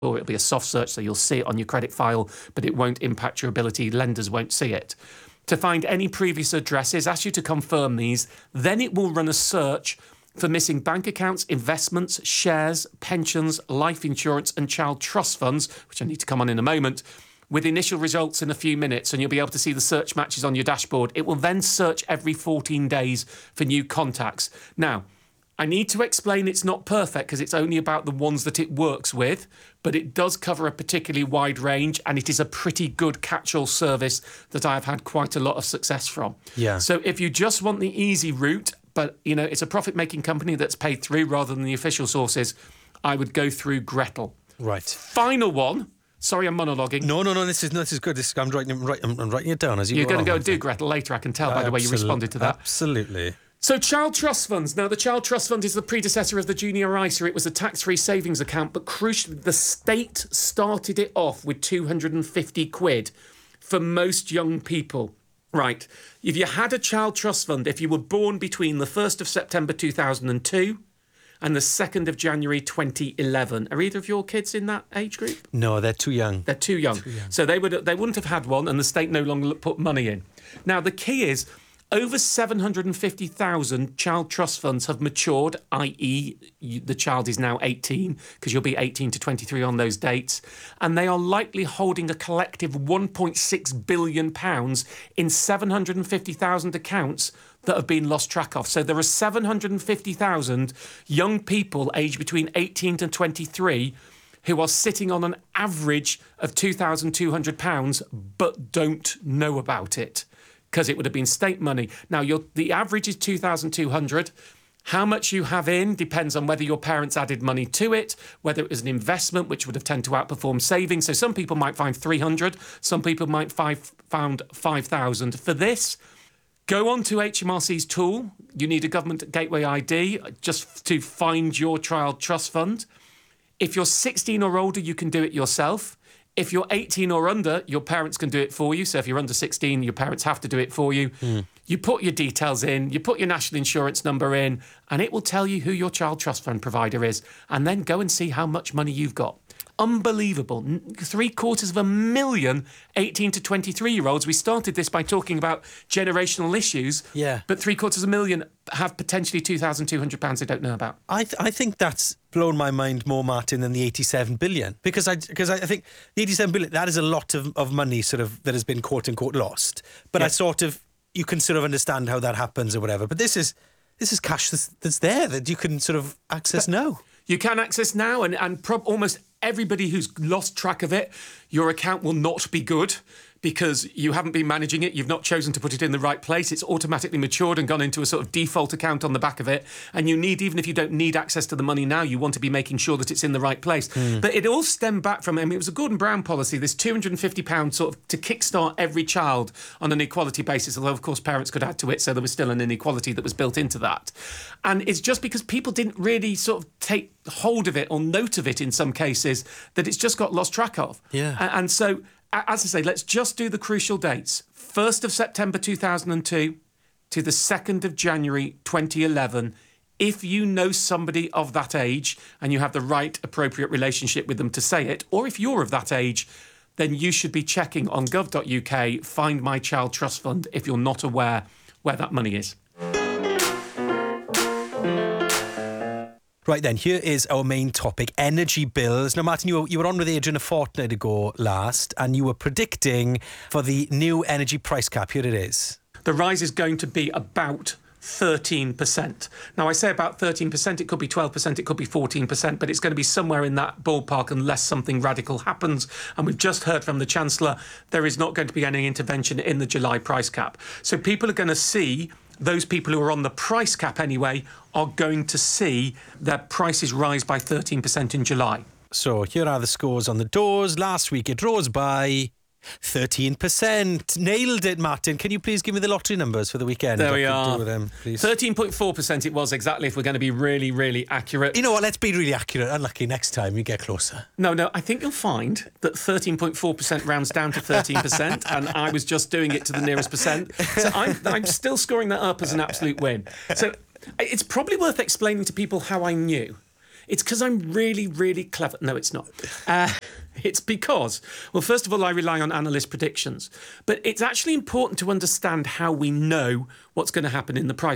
or it'll be a soft search, so you'll see it on your credit file, but it won't impact your ability. Lenders won't see it. To find any previous addresses, ask you to confirm these. Then it will run a search for missing bank accounts, investments, shares, pensions, life insurance and child trust funds, which I need to come on in a moment, with initial results in a few minutes, and you'll be able to see the search matches on your dashboard. It will then search every 14 days for new contacts. Now, I need to explain it's not perfect because it's only about the ones that it works with, but it does cover a particularly wide range, and it is a pretty good catch-all service that I've had quite a lot of success from. Yeah. So if you just want the easy route, but it's a profit-making company that's paid through rather than the official sources, I would go through Gretel. Right. Final one. Sorry, I'm monologuing. No. This is good. I'm writing it down as you You're go going to along, go and do Gretel later, I can tell by the way you responded to that. Absolutely. So Child Trust Funds. Now, the Child Trust Fund is the predecessor of the Junior ISA. It was a tax-free savings account, but crucially, the state started it off with 250 quid for most young people. Right. If you had a Child Trust Fund, if you were born between the 1st of September 2002 and the 2nd of January 2011, are either of your kids in that age group? No, they're too young. They're too young. So they wouldn't have had one, and the state no longer put money in. Now, the key is over 750,000 child trust funds have matured, i.e. the child is now 18, because you'll be 18 to 23 on those dates, and they are likely holding a collective £1.6 billion in 750,000 accounts that have been lost track of. So there are 750,000 young people aged between 18 and 23 who are sitting on an average of £2,200 but don't know about it, because it would have been state money. Now, the average is 2,200. How much you have in depends on whether your parents added money to it, whether it was an investment, which would have tended to outperform savings. So some people might find 300, some people might found 5,000. For this, go on to HMRC's tool. You need a government gateway ID just to find your child trust fund. If you're 16 or older, you can do it yourself. If you're 18 or under, your parents can do it for you. So if you're under 16, your parents have to do it for you. You put your details in, you put your national insurance number in, and it will tell you who your child trust fund provider is. And then go and see how much money you've got. Unbelievable. 750,000 18 to 23-year-olds. We started this by talking about generational issues. Yeah. But 750,000 have potentially £2,200 they don't know about. I think that's blown my mind more, Martin, than the 87 billion. Because I think the 87 billion, that is a lot of money sort of that has been quote unquote lost. But you can sort of understand how that happens or whatever. But this is cash that's there that you can sort of access now. You can access now, and almost everybody who's lost track of it, your account will not be good because you haven't been managing it, you've not chosen to put it in the right place, it's automatically matured and gone into a sort of default account on the back of it, and you need, even if you don't need access to the money now, you want to be making sure that it's in the right place. But it all stemmed back from, it was a Gordon Brown policy, this £250 sort of to kickstart every child on an equality basis, although of course parents could add to it, so there was still an inequality that was built into that. And it's just because people didn't really sort of take hold of it or note of it in some cases that it's just got lost track of. Yeah. And so, as I say, let's just do the crucial dates. 1st of September 2002 to the 2nd of January 2011. If you know somebody of that age and you have the right appropriate relationship with them to say it, or if you're of that age, then you should be checking on gov.uk, Find My Child Trust Fund, if you're not aware where that money is. Right then, here is our main topic, energy bills. Now, Martin, you were on with Adrian a fortnight ago last, and you were predicting for the new energy price cap. Here it is. The rise is going to be about 13%. Now, I say about 13%, it could be 12%, it could be 14%, but it's going to be somewhere in that ballpark unless something radical happens. And we've just heard from the Chancellor, there is not going to be any intervention in the July price cap. So people are going to see, those people who are on the price cap anyway, are going to see their prices rise by 13% in July. So here are the scores on the doors. Last week it rose by 13%. Nailed it, Martin. Can you please give me the lottery numbers for the weekend? There we are. 13.4% it was exactly, if we're going to be really, really accurate. You know what? Let's be really accurate. Unlucky next time we get closer. No, I think you'll find that 13.4% rounds down to 13%, and I was just doing it to the nearest percent. So I'm still scoring that up as an absolute win. So it's probably worth explaining to people how I knew. It's because I'm really, really clever. No, it's not. It's because, well, first of all, I rely on analyst predictions. But it's actually important to understand how we know what's going to happen in the price.